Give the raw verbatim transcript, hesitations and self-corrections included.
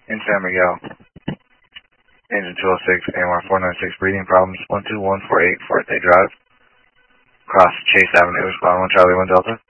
In San Miguel. Engine two oh six, A M R four nine six, breathing problems, one two one four eight, Forte Drive. Cross Chase Avenue, respond one Charlie one Delta.